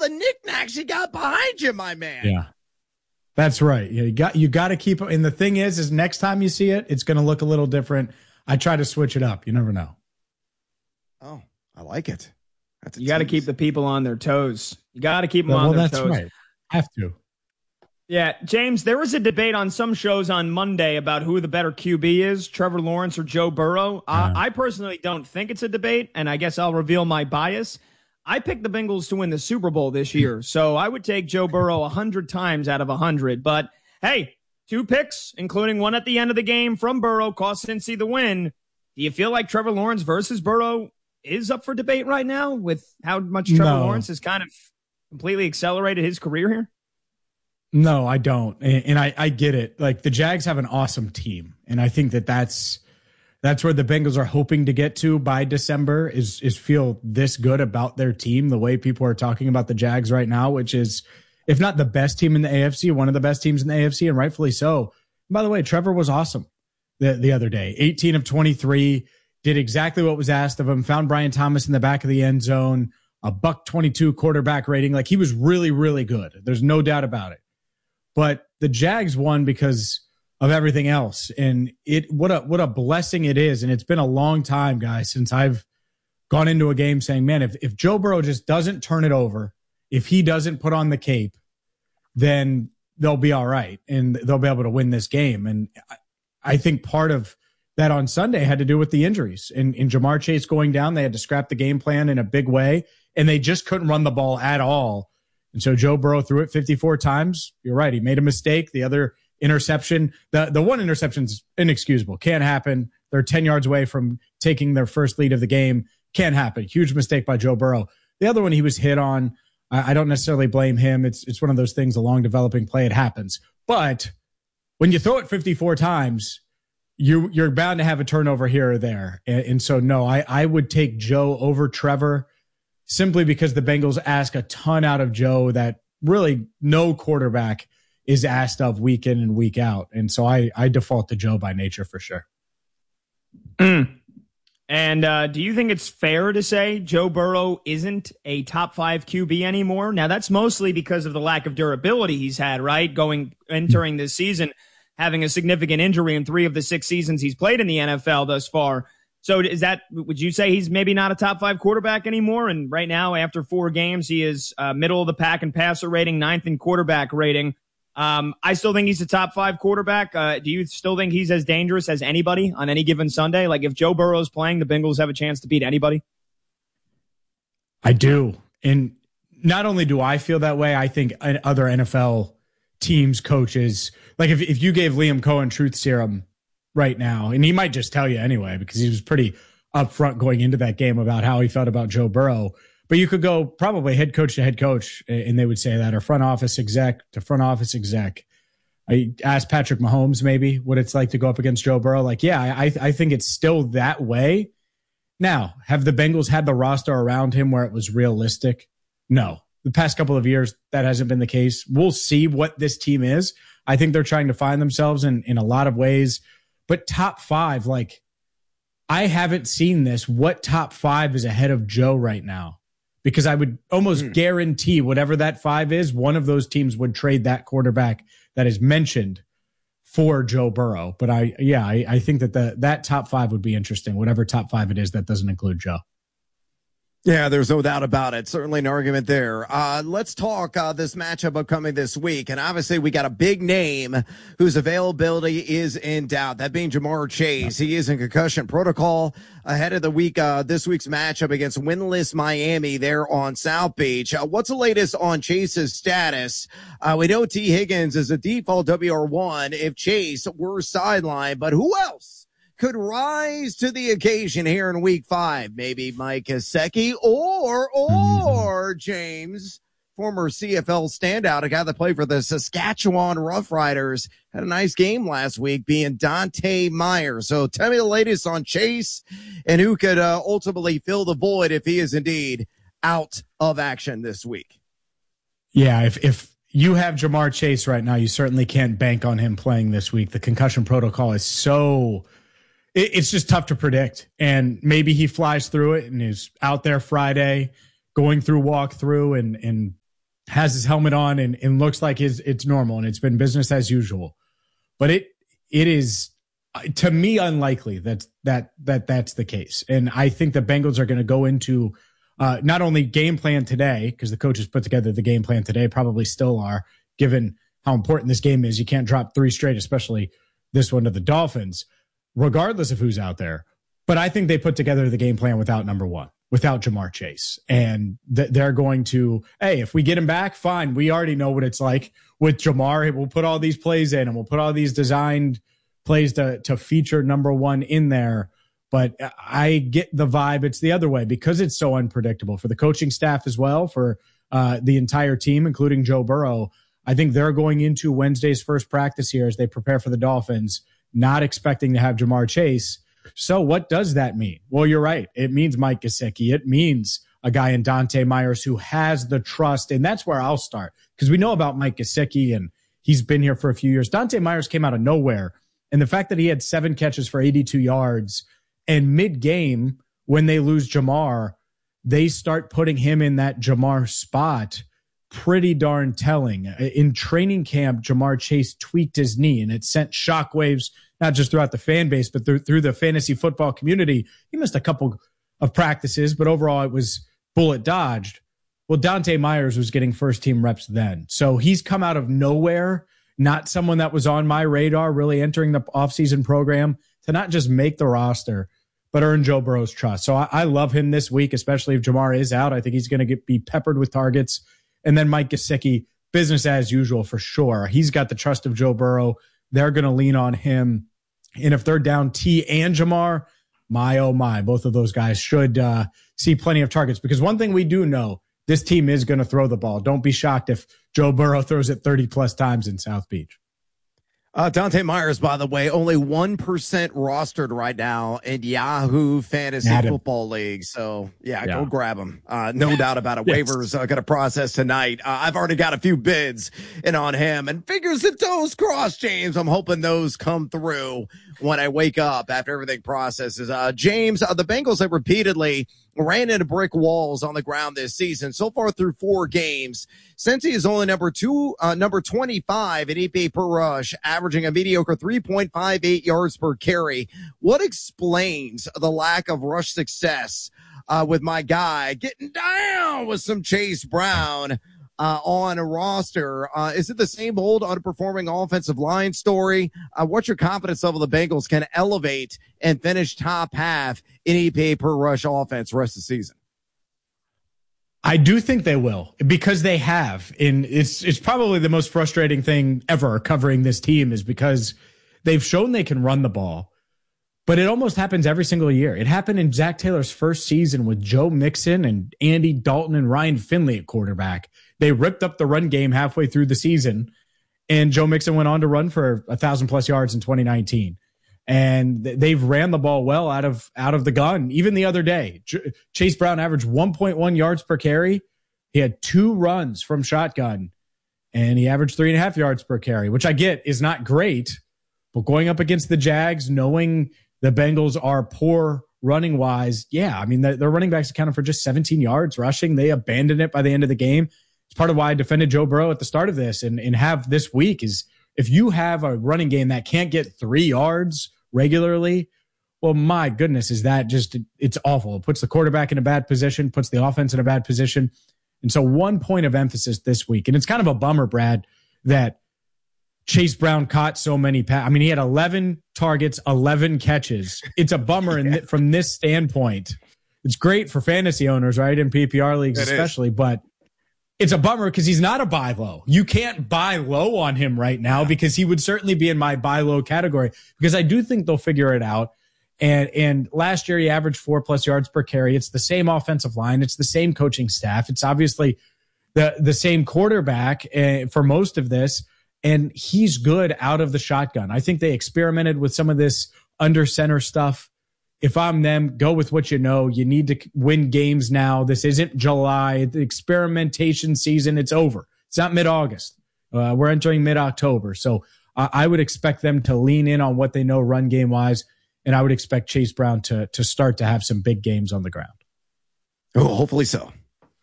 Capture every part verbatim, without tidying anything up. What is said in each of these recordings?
the knickknacks you got behind you, my man. Yeah. That's right. Yeah, you got you got to keep, and the thing is, is next time you see it, it's going to look a little different. I try to switch it up. You never know. Oh, I like it. That's you got to keep the people on their toes. You got to keep them well, on well, their that's toes. Right. Have to. Yeah, James, there was a debate on some shows on Monday about who the better Q B is, Trevor Lawrence or Joe Burrow. Yeah. Uh, I personally don't think it's a debate, and I guess I'll reveal my bias. I picked the Bengals to win the Super Bowl this year, so I would take Joe Burrow one hundred times out of one hundred. But, hey, two picks, including one at the end of the game from Burrow, cost Cincy the win. Do you feel like Trevor Lawrence versus Burrow is up for debate right now with how much Trevor no. Lawrence has kind of completely accelerated his career here? No, I don't. And, and I, I get it. Like, the Jags have an awesome team, and I think that that's – That's where the Bengals are hoping to get to by December is is feel this good about their team, the way people are talking about the Jags right now, which is, if not the best team in the A F C, one of the best teams in the A F C, and rightfully so. And by the way, Trevor was awesome the, the other day. eighteen of twenty-three, did exactly what was asked of him, found Brian Thomas in the back of the end zone, a buck twenty-two quarterback rating. Like, he was really, really good. There's no doubt about it. But the Jags won because of everything else. And it, what a, what a blessing it is. And it's been a long time, guys, since I've gone into a game saying, man, if, if Joe Burrow just doesn't turn it over, if he doesn't put on the cape, then they'll be all right. And they'll be able to win this game. And I, I think part of that on Sunday had to do with the injuries. And in Jamar Chase going down, they had to scrap the game plan in a big way, and they just couldn't run the ball at all. And so Joe Burrow threw it fifty-four times. You're right. He made a mistake. The other interception, the the one interception's inexcusable. Can't happen. They're ten yards away from taking their first lead of the game. Can't happen. Huge mistake by Joe Burrow. The other one he was hit on, I, I don't necessarily blame him. It's it's one of those things, a long developing play. It happens. But when you throw it fifty-four times, you you're bound to have a turnover here or there. And, and so no, I I would take Joe over Trevor, simply because the Bengals ask a ton out of Joe that really no quarterback is asked of week in and week out. And so I, I default to Joe by nature for sure. Mm. And uh, do you think it's fair to say Joe Burrow isn't a top five Q B anymore? Now, that's mostly because of the lack of durability he's had, right? Going, entering this season, having a significant injury in three of the six seasons he's played in the N F L thus far. So is that, would you say he's maybe not a top five quarterback anymore? And right now, after four games, he is uh, middle of the pack in passer rating, ninth in quarterback rating. Um, I still think he's a top five quarterback. Uh, do you still think he's as dangerous as anybody on any given Sunday? Like, if Joe Burrow is playing, the Bengals have a chance to beat anybody? I do. And not only do I feel that way, I think other N F L teams, coaches, like if, if you gave Liam Cohen truth serum right now, and he might just tell you anyway, because he was pretty upfront going into that game about how he felt about Joe Burrow. But you could go probably head coach to head coach, and they would say that, or front office exec to front office exec. I asked Patrick Mahomes maybe what it's like to go up against Joe Burrow. Like, yeah, I, I think it's still that way. Now, have the Bengals had the roster around him where it was realistic? No. The past couple of years, that hasn't been the case. We'll see what this team is. I think they're trying to find themselves in, in a lot of ways. But top five, like, I haven't seen this. What top five is ahead of Joe right now? Because I would almost mm. guarantee whatever that five is, one of those teams would trade that quarterback that is mentioned for Joe Burrow. But I, yeah, I, I think that the that top five would be interesting, whatever top five it is that doesn't include Joe. Yeah, there's no doubt about it. Certainly an argument there. Uh, let's talk uh, this matchup upcoming this week. And obviously we got a big name whose availability is in doubt, that being Jamar Chase. He is in concussion protocol ahead of the week, uh, this week's matchup against winless Miami there on South Beach. Uh, what's the latest on Chase's status? Uh, we know T. Higgins is a default W R one if Chase were sidelined, but who else could rise to the occasion here in week five? Maybe Mike Gesicki or, or James, former C F L standout, a guy that played for the Saskatchewan Roughriders, had a nice game last week, being Dante Myers. So tell me the latest on Chase and who could uh, ultimately fill the void if he is indeed out of action this week. Yeah, if, if you have Jamar Chase right now, you certainly can't bank on him playing this week. The concussion protocol is so... it's just tough to predict. And maybe he flies through it and is out there Friday going through walkthrough and, and has his helmet on and, and looks like his, it's normal and it's been business as usual. But it it is, to me, unlikely that that that that's the case. And I think the Bengals are going to go into uh, not only game plan today, because the coaches put together the game plan today, probably still are, given how important this game is. You can't drop three straight, especially this one to the Dolphins, regardless of who's out there. But I think they put together the game plan without number one, without Ja'Marr Chase. And th- they're going to, hey, if we get him back, fine. We already know what it's like with Ja'Marr. We'll put all these plays in and we'll put all these designed plays to, to feature number one in there. But I get the vibe it's the other way because it's so unpredictable for the coaching staff as well, for uh, the entire team, including Joe Burrow. I think they're going into Wednesday's first practice here as they prepare for the Dolphins, not expecting to have Ja'Marr Chase. So what does that mean? Well, you're right. It means Mike Gesicki. It means a guy in Dante Myers who has the trust. And that's where I'll start, because we know about Mike Gesicki and he's been here for a few years. Dante Myers came out of nowhere. And the fact that he had seven catches for eighty-two yards and mid-game, when they lose Ja'Marr, they start putting him in that Ja'Marr spot. Pretty darn telling. In training camp, Ja'Marr Chase tweaked his knee, and it sent shockwaves not just throughout the fan base, but through, through the fantasy football community. He missed a couple of practices, but overall it was bullet dodged. Well, Dante Myers was getting first-team reps then. So he's come out of nowhere, not someone that was on my radar really entering the offseason program, to not just make the roster, but earn Joe Burrow's trust. So I, I love him this week, especially if Ja'Marr is out. I think he's going to be peppered with targets. And then Mike Gesicki, business as usual for sure. He's got the trust of Joe Burrow. They're going to lean on him. And if they're down T and Ja'Marr, my, oh my, both of those guys should uh, see plenty of targets. Because one thing we do know, this team is going to throw the ball. Don't be shocked if Joe Burrow throws it thirty plus times in South Beach. Uh, Dante Myers, by the way, only one percent rostered right now in Yahoo Fantasy Football League. So, yeah, yeah, go grab him. Uh, no doubt about it. Yes. Waivers are going to process tonight. Uh, I've already got a few bids in on him. And fingers and toes crossed, James. I'm hoping those come through when I wake up after everything processes. Uh, James, uh, the Bengals have repeatedly ran into brick walls on the ground this season. So far through four games, Cincy is only number two, uh, number twenty-five in E P A per rush, averaging a mediocre three point five eight yards per carry. What explains the lack of rush success uh, with my guy getting down with some Chase Brown uh, on a roster? Uh, is it the same old underperforming offensive line story? Uh, what's your confidence level the Bengals can elevate and finish top half in E P A per rush offense rest of the season? I do think they will, because they have. And it's it's probably the most frustrating thing ever covering this team, is because they've shown they can run the ball, but it almost happens every single year. It happened in Zach Taylor's first season with Joe Mixon and Andy Dalton and Ryan Finley at quarterback. They ripped up the run game halfway through the season, and Joe Mixon went on to run for a thousand plus yards in twenty nineteen. And they've ran the ball well out of out of the gun. Even the other day, Ch- Chase Brown averaged one point one yards per carry. He had two runs from shotgun, and he averaged three and a half yards per carry, which I get is not great. But going up against the Jags, knowing the Bengals are poor running wise, yeah, I mean, their running backs accounted for just seventeen yards rushing. They abandoned it by the end of the game. It's part of why I defended Joe Burrow at the start of this and, and have this week is, if you have a running game that can't get three yards regularly, well, my goodness, is that just, it's awful. It puts the quarterback in a bad position, puts the offense in a bad position. And so one point of emphasis this week, and it's kind of a bummer, Brad, that Chase Brown caught so many passes. I mean, he had eleven targets, eleven catches. It's a bummer in th- from this standpoint. It's great for fantasy owners, right, in P P R leagues it especially, is. But it's a bummer because he's not a buy low. You can't buy low on him right now, because he would certainly be in my buy low category, because I do think they'll figure it out. And and last year he averaged four plus yards per carry. It's the same offensive line. It's the same coaching staff. It's obviously the, the same quarterback uh, for most of this. And he's good out of the shotgun. I think they experimented with some of this under center stuff. If I'm them, go with what you know. You need to win games now. This isn't July. The experimentation season, it's over. It's not mid-August. Uh, we're entering mid-October. So uh, I would expect them to lean in on what they know run game-wise, and I would expect Chase Brown to to start to have some big games on the ground. Oh, hopefully so.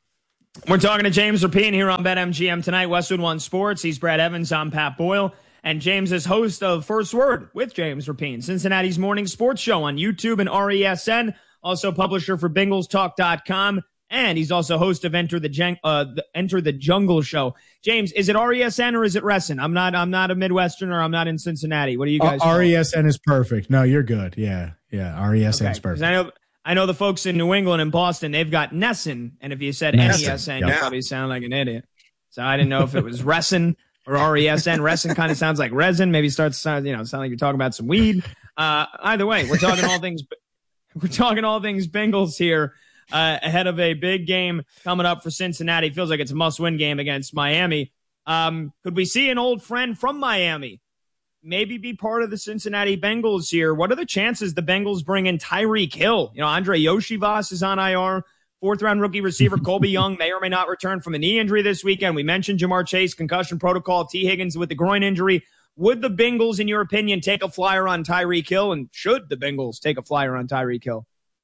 We're talking to James Rapien here on BetMGM tonight, Westwood One Sports. He's Brad Evans. I'm Pat Boyle. And James is host of First Word with James Rapien, Cincinnati's morning sports show on YouTube and R E S N. Also publisher for Bengals Talk dot com. And he's also host of Enter the, Gen- uh, the Enter the Jungle show. James, is it R E S N or is it Resson? I'm not I'm not a Midwesterner. I'm not in Cincinnati. What do you guys uh, R E S N is perfect. No, you're good. Yeah. Yeah. R E S N okay. is perfect. I know I know the folks in New England and Boston, they've got Nesson. And if you said N E S N, you probably sound like an idiot. So I didn't know if it was Resson or R E S N. Resson kind of sounds like resin. Maybe starts to sound, you know, sound like you're talking about some weed. Uh, either way, we're talking all things, we're talking all things Bengals here, uh, ahead of a big game coming up for Cincinnati. Feels like it's a must-win game against Miami. Um, could we see an old friend from Miami maybe be part of the Cincinnati Bengals here? What are the chances the Bengals bring in Tyreek Hill? You know, Andre Yoshivas is on I R. Fourth-round rookie receiver Colby Young may or may not return from a knee injury this weekend. We mentioned Jamar Chase, concussion protocol, T. Higgins with the groin injury. Would the Bengals, in your opinion, take a flyer on Tyreek Hill? And should the Bengals take a flyer on Tyreek Hill?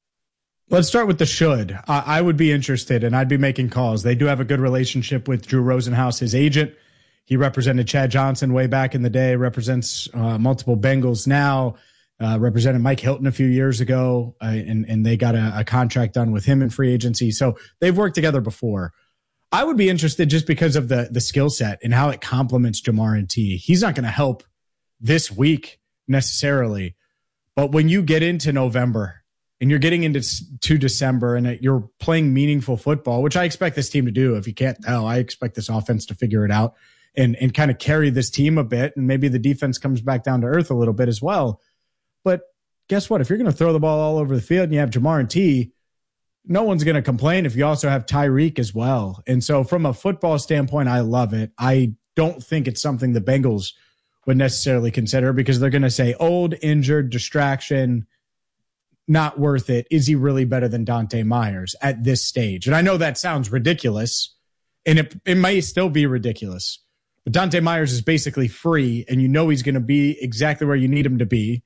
Let's start with the should. I, I would be interested, and I'd be making calls. They do have a good relationship with Drew Rosenhaus, his agent. He represented Chad Johnson way back in the day, represents uh, multiple Bengals now. Uh, represented Mike Hilton a few years ago, uh, and, and they got a, a contract done with him in free agency. So they've worked together before. I would be interested just because of the the skill set and how it complements Jamar and T. He's not going to help this week necessarily, but when you get into November and you're getting into to December and you're playing meaningful football, which I expect this team to do. If you can't tell, I expect this offense to figure it out and, and kind of carry this team a bit. And maybe the defense comes back down to earth a little bit as well. But guess what? If you're going to throw the ball all over the field and you have Jamar and T, no one's going to complain if you also have Tyreek as well. And so from a football standpoint, I love it. I don't think it's something the Bengals would necessarily consider because they're going to say old, injured, distraction, not worth it. Is he really better than Dante Myers at this stage? And I know that sounds ridiculous, and it, it may still be ridiculous. But Dante Myers is basically free, and you know he's going to be exactly where you need him to be.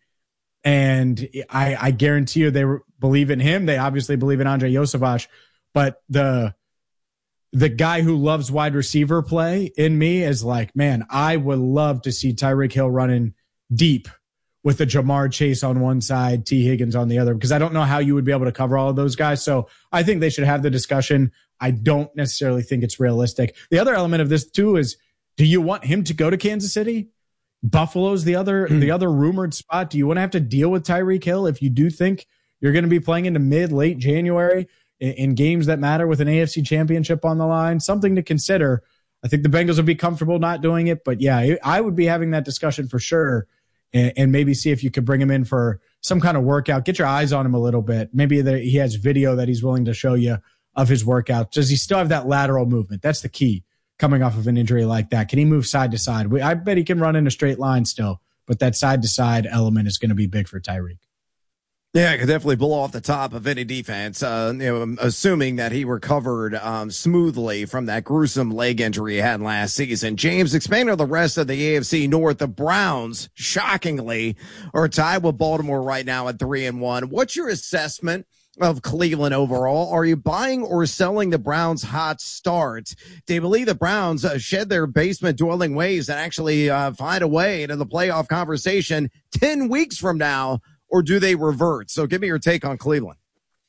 And I, I guarantee you they believe in him. They obviously believe in Andre Yoshivas, but the the guy who loves wide receiver play in me is like, man, I would love to see Tyreek Hill running deep with a Jamar Chase on one side, T. Higgins on the other, because I don't know how you would be able to cover all of those guys. So I think they should have the discussion. I don't necessarily think it's realistic. The other element of this too is, do you want him to go to Kansas City? Buffalo's the other mm. the other rumored spot. Do you want to have to deal with Tyreek Hill if you do think you're going to be playing into mid, late January in, in games that matter with an A F C championship on the line? Something to consider. I think the Bengals would be comfortable not doing it, but yeah, I would be having that discussion for sure, and, and maybe see if you could bring him in for some kind of workout. Get your eyes on him a little bit. Maybe that he has video that he's willing to show you of his workout. Does he still have that lateral movement? That's the key. Coming off of an injury like that, can he move side to side? I bet he can run in a straight line still, but that side to side element is going to be big for Tyreek. Yeah, it could definitely blow off the top of any defense, uh, you know, assuming that he recovered um, smoothly from that gruesome leg injury he had last season. James, expand on the rest of the A F C North. The Browns, shockingly, are tied with Baltimore right now at three and one. What's your assessment of Cleveland overall? Are you buying or selling the Browns' hot start? Do you believe the Browns uh, shed their basement dwelling ways and actually uh, find a way into the playoff conversation ten weeks from now, or do they revert? So give me your take on Cleveland.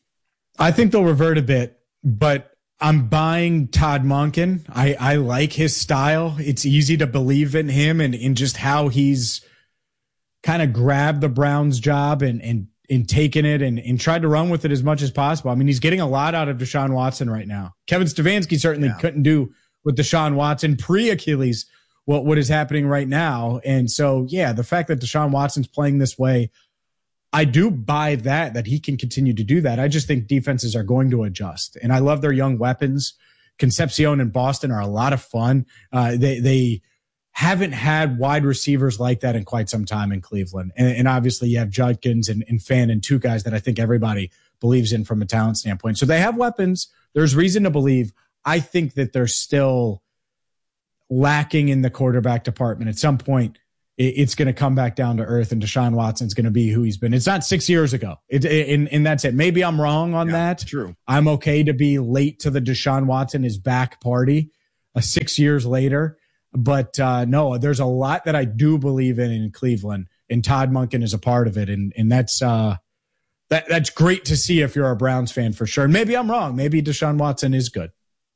I think they'll revert a bit, but I'm buying Todd Monken. I, I like his style. It's easy to believe in him and in just how he's kind of grabbed the Browns job and, and, and taken it and, and tried to run with it as much as possible. I mean, he's getting a lot out of Deshaun Watson right now. Kevin Stefanski certainly yeah. couldn't do with Deshaun Watson pre-Achilles what, what is happening right now. And so, yeah, the fact that Deshaun Watson's playing this way, I do buy that, that he can continue to do that. I just think defenses are going to adjust. And I love their young weapons. Concepcion and Boston are a lot of fun. Uh, they, they haven't had wide receivers like that in quite some time in Cleveland. And, and obviously you have Judkins and, and Fan and two guys that I think everybody believes in from a talent standpoint. So they have weapons. There's reason to believe. I think that they're still lacking in the quarterback department. At some point, it, it's going to come back down to earth and Deshaun Watson's going to be who he's been. It's not six years ago. It, it, and, and that's it. Maybe I'm wrong on yeah, that. True. I'm okay to be late to the Deshaun Watson is back party uh, six years later. But uh, no, there's a lot that I do believe in in Cleveland, and Todd Monken is a part of it. And, and that's, uh, that, that's great to see if you're a Browns fan for sure. And maybe I'm wrong. Maybe Deshaun Watson is good.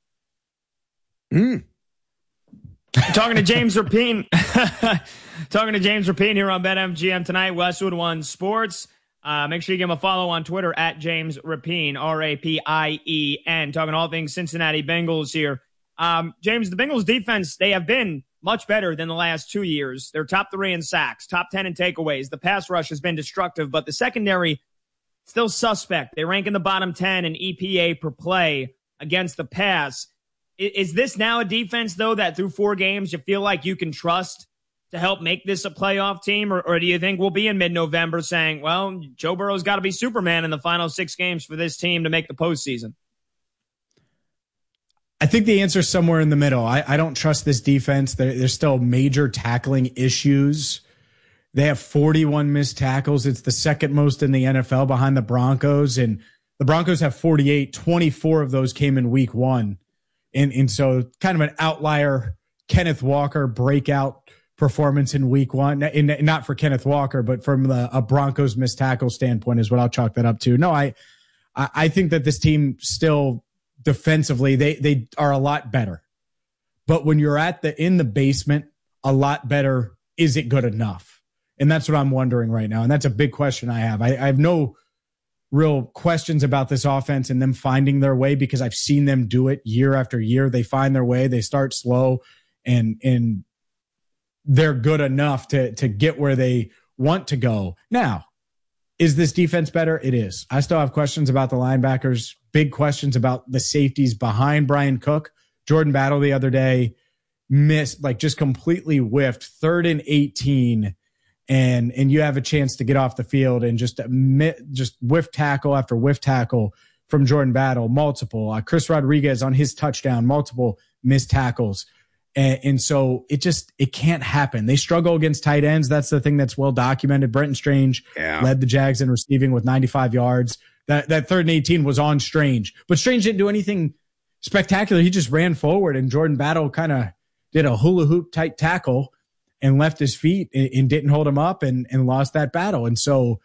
Mm. Talking to James Rapien. Talking to James Rapien here on BetMGM tonight, Westwood One Sports. Uh, make sure you give him a follow on Twitter at James Rapien, R A P I E N. Talking all things Cincinnati Bengals here. Um, James, the Bengals defense, they have been much better than the last two years. They're top three in sacks, top ten in takeaways. The pass rush has been destructive, but the secondary still suspect. They rank in the bottom ten in E P A per play against the pass. Is this now a defense, though, that through four games you feel like you can trust to help make this a playoff team? Or, or do you think we'll be in mid-November saying, well, Joe Burrow's got to be Superman in the final six games for this team to make the postseason? I think the answer is somewhere in the middle. I, I don't trust this defense. There, there's still major tackling issues. They have forty-one missed tackles. It's the second most in the N F L behind the Broncos. And the Broncos have forty-eight. twenty-four of those came in week one. And, and so kind of an outlier Kenneth Walker breakout performance in week one. And not for Kenneth Walker, but from the a Broncos missed tackle standpoint is what I'll chalk that up to. No, I I think that this team still defensively, they they are a lot better. But when you're at the in the basement, a lot better, is it good enough? And that's what I'm wondering right now. And that's a big question I have. I, I have no real questions about this offense and them finding their way because I've seen them do it year after year. They find their way. They start slow and and they're good enough to to get where they want to go. Now, is this defense better? It is. I still have questions about the linebackers, big questions about the safeties behind Brian Cook. Jordan Battle the other day missed, like just completely whiffed third and eighteen. And and you have a chance to get off the field and just just whiff tackle after whiff tackle from Jordan Battle, multiple. Uh, Chris Rodriguez on his touchdown, multiple missed tackles. And, and so it just, it can't happen. They struggle against tight ends. That's the thing that's well documented. Brenton Strange yeah. led the Jags in receiving with ninety-five yards. That that third and eighteen was on Strange. But Strange didn't do anything spectacular. He just ran forward, and Jordan Battle kind of did a hula hoop type tackle and left his feet and, and didn't hold him up and, and lost that battle. And so,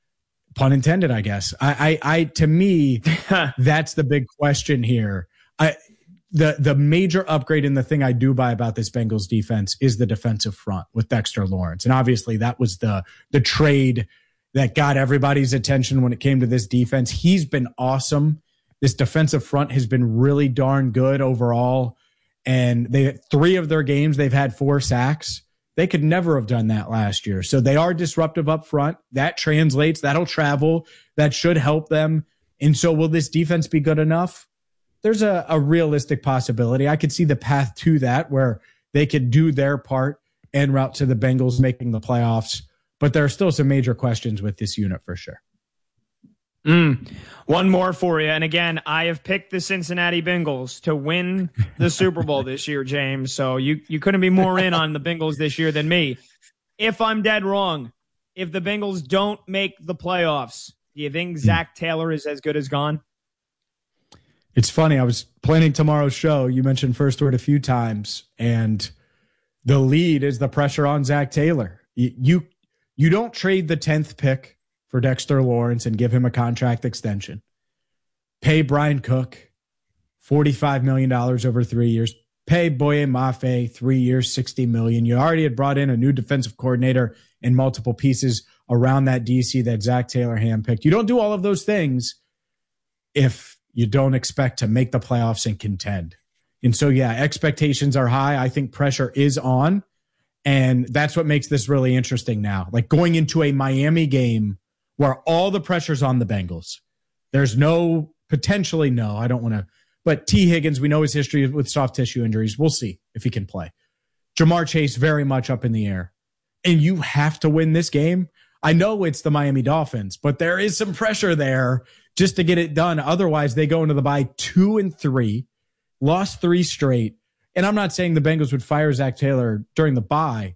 pun intended, I guess. I, I, I to me, that's the big question here. I, the the major upgrade in the thing I do buy about this Bengals defense is the defensive front with Dexter Lawrence. And obviously that was the the trade that got everybody's attention when it came to this defense. He's been awesome. This defensive front has been really darn good overall. And they three of their games, they've had four sacks. They could never have done that last year. So they are disruptive up front. That translates. That'll travel. That should help them. And so will this defense be good enough? There's a, a realistic possibility. I could see the path to that where they could do their part en route to the Bengals making the playoffs. But there are still some major questions with this unit for sure. Mm. One more for you. And again, I have picked the Cincinnati Bengals to win the Super Bowl this year, James. So you, you couldn't be more in on the Bengals this year than me. If I'm dead wrong, if the Bengals don't make the playoffs, do you think Zach Taylor is as good as gone? It's funny. I was planning tomorrow's show. You mentioned First Word a few times, and the lead is the pressure on Zach Taylor. You, you, you don't trade the tenth pick for Dexter Lawrence and give him a contract extension. Pay Brian Cook forty-five million dollars over three years. Pay Boye Mafe three years, sixty million dollars. You already had brought in a new defensive coordinator and multiple pieces around that D C that Zach Taylor handpicked. You don't do all of those things if you don't expect to make the playoffs and contend. And so, yeah, expectations are high. I think pressure is on. And that's what makes this really interesting now. Like going into a Miami game where all the pressure's on the Bengals. There's no, potentially no, I don't want to, but T. Higgins, we know his history with soft tissue injuries. We'll see if he can play. Jamar Chase, very much up in the air. And you have to win this game. I know it's the Miami Dolphins, but there is some pressure there just to get it done. Otherwise, they go into the bye two and three, lost three straight. And I'm not saying the Bengals would fire Zach Taylor during the bye,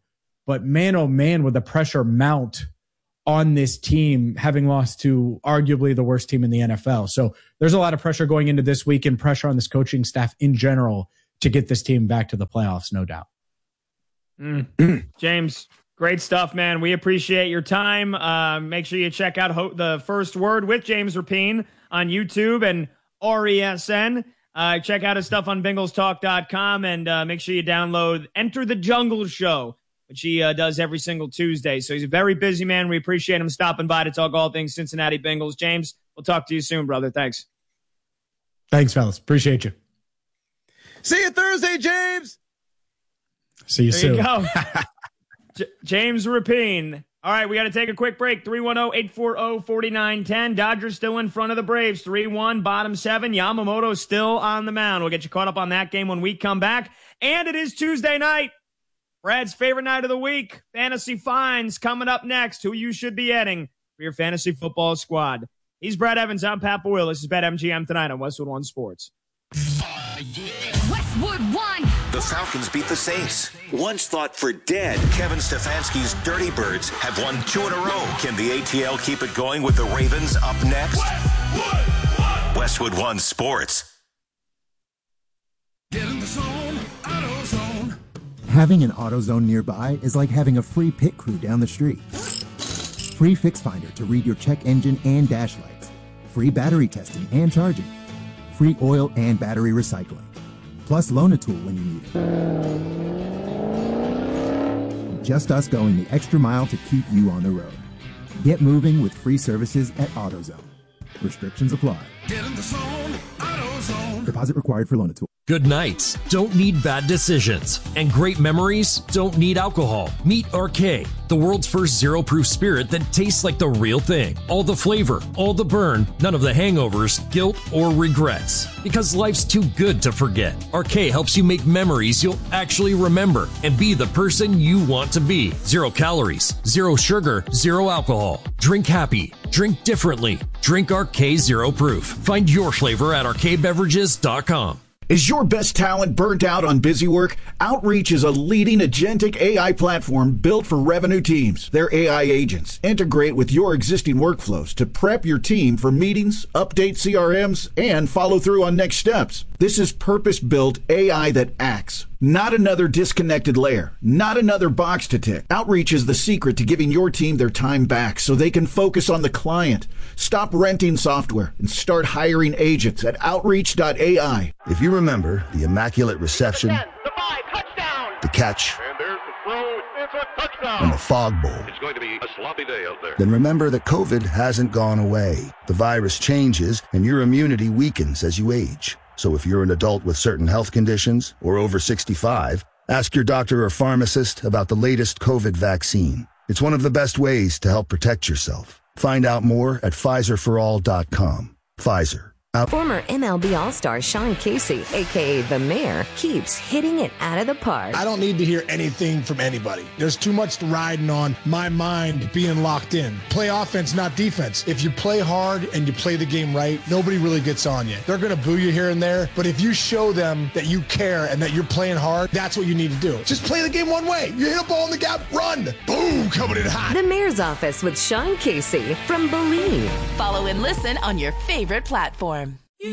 but man, oh man, would the pressure mount on this team, having lost to arguably the worst team in the N F L. So there's a lot of pressure going into this week and pressure on this coaching staff in general to get this team back to the playoffs, no doubt. Mm. James, great stuff, man. We appreciate your time. Uh, make sure you check out Ho- The First Word with James Rapien on YouTube and R E S N. Uh, check out his stuff on Bengals Talk dot com, and uh, make sure you download Enter the Jungle Show, which he uh, does every single Tuesday. So he's a very busy man. We appreciate him stopping by to talk all things Cincinnati Bengals. James, we'll talk to you soon, brother. Thanks. Thanks, fellas. Appreciate you. See you Thursday, James. See you there soon. You go. J- James Rapien. All right, we got to take a quick break. three one zero, eight four zero, four nine one zero. Dodgers still in front of the Braves. three one, bottom seven. Yamamoto still on the mound. We'll get you caught up on that game when we come back. And it is Tuesday night. Brad's favorite night of the week. Fantasy Finds coming up next. Who you should be adding for your fantasy football squad. He's Brad Evans. I'm Pat Boyle. This is BetMGM tonight on Westwood One Sports. Westwood One. The Falcons beat the Saints. Once thought for dead, Kevin Stefanski's Dirty Birds have won two in a row. Can the A T L keep it going with the Ravens up next? Westwood One, Westwood One Sports. Get in the zone, AutoZone. Having an AutoZone nearby is like having a free pit crew down the street. Free Fix Finder to read your check engine and dash lights. Free battery testing and charging. Free oil and battery recycling. Plus loan a tool when you need it. Just us going the extra mile to keep you on the road. Get moving with free services at AutoZone. Restrictions apply. Get in the zone, AutoZone. Deposit required for loan a tool. Good nights don't need bad decisions, and great memories don't need alcohol. Meet R K, the world's first zero-proof spirit that tastes like the real thing. All the flavor, all the burn, none of the hangovers, guilt, or regrets. Because life's too good to forget. R K helps you make memories you'll actually remember and be the person you want to be. Zero calories, zero sugar, zero alcohol. Drink happy. Drink differently. Drink R K Zero Proof. Find your flavor at R K beverages dot com. Is your best talent burnt out on busy work? Outreach is a leading agentic A I platform built for revenue teams. Their A I agents integrate with your existing workflows to prep your team for meetings, update C R Ms, and follow through on next steps. This is purpose-built A I that acts. Not another disconnected layer. Not another box to tick. Outreach is the secret to giving your team their time back so they can focus on the client. Stop renting software and start hiring agents at outreach dot A I. If you remember the immaculate reception, the five, touchdown, the catch, and there's the throw, it's a touchdown, and the fog bowl, it's going to be a sloppy day out there. Then remember that COVID hasn't gone away. The virus changes and your immunity weakens as you age. So if you're an adult with certain health conditions or over sixty-five, ask your doctor or pharmacist about the latest COVID vaccine. It's one of the best ways to help protect yourself. Find out more at Pfizer for all dot com. Pfizer. Out. Former M L B All-Star Sean Casey, a k a. The Mayor, keeps hitting it out of the park. I don't need to hear anything from anybody. There's too much riding on my mind being locked in. Play offense, not defense. If you play hard and you play the game right, nobody really gets on you. They're going to boo you here and there, but if you show them that you care and that you're playing hard, that's what you need to do. Just play the game one way. You hit a ball in the gap, run. Boom, coming in hot. The Mayor's Office with Sean Casey from Believe. Follow and listen on your favorite platform.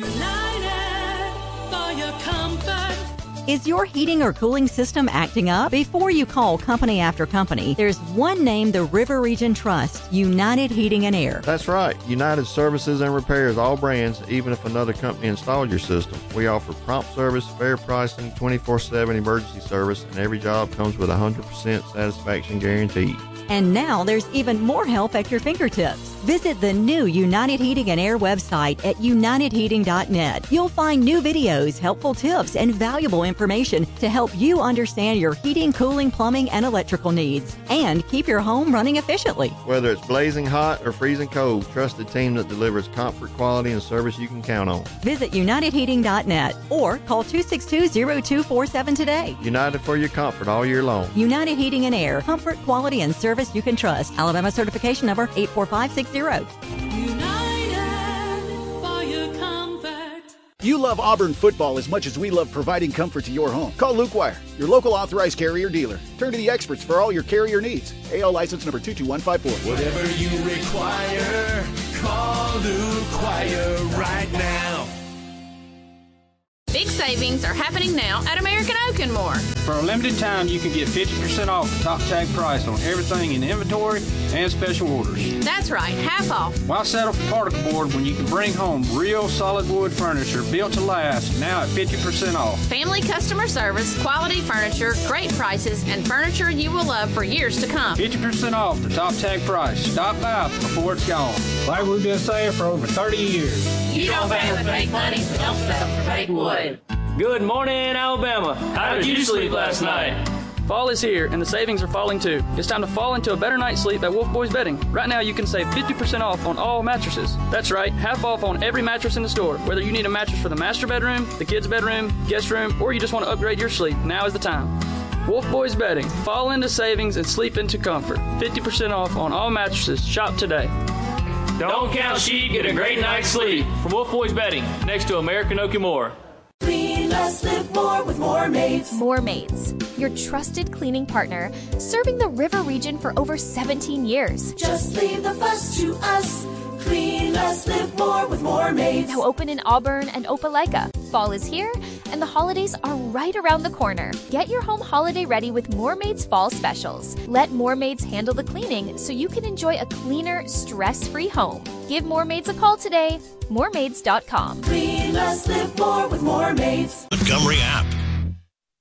United for your comfort. Is your heating or cooling system acting up? Before you call company after company, there's one name the River Region trusts, United Heating and Air. That's right. United services and repairs all brands, even if another company installed your system. We offer prompt service, fair pricing, twenty-four seven emergency service, and every job comes with a one hundred percent satisfaction guarantee. And now there's even more help at your fingertips. Visit the new United Heating and Air website at united heating dot net. You'll find new videos, helpful tips, and valuable information to help you understand your heating, cooling, plumbing, and electrical needs, and keep your home running efficiently. Whether it's blazing hot or freezing cold, trust the team that delivers comfort, quality, and service you can count on. Visit united heating dot net or call two six two, zero two four seven today. United for your comfort all year long. United Heating and Air, comfort, quality, and service you can trust. Alabama certification number eight four five six zero. United for your comfort. You love Auburn football as much as we love providing comfort to your home. Call Luke Wire, your local authorized carrier dealer. Turn to the experts for all your carrier needs. A L license number two two one five four. Whatever you require, call Luke Wire right now. Big savings are happening now at American Oak and More. For a limited time, you can get fifty percent off the top tag price on everything in inventory and special orders. That's right, half off. Why settle for particle board when you can bring home real solid wood furniture built to last, now at fifty percent off? Family customer service, quality furniture, great prices, and furniture you will love for years to come. fifty percent off the top tag price. Stop by before it's gone. Like we've been saying for over thirty years. You don't pay with fake money, so don't settle for fake wood. Good morning, Alabama. How did you sleep last night? Fall is here, and the savings are falling too. It's time to fall into a better night's sleep at Wolf Boys Bedding. Right now, you can save fifty percent off on all mattresses. That's right, half off on every mattress in the store. Whether you need a mattress for the master bedroom, the kids' bedroom, guest room, or you just want to upgrade your sleep, now is the time. Wolf Boys Bedding. Fall into savings and sleep into comfort. fifty percent off on all mattresses. Shop today. Don't count sheep, get a great night's sleep. From Wolf Boys Bedding, next to American Oak and More. Clean less, live more with More Maids. More Maids, your trusted cleaning partner, serving the river region for over seventeen years. Just leave the fuss to us. Clean less, live more with More Maids. Now open in Auburn and Opelika. Fall is here, and the holidays are right around the corner. Get your home holiday ready with More Maids Fall Specials. Let More Maids handle the cleaning so you can enjoy a cleaner, stress-free home. Give More Maids a call today. more maids dot com. Clean less, live more with More Maids. Montgomery app.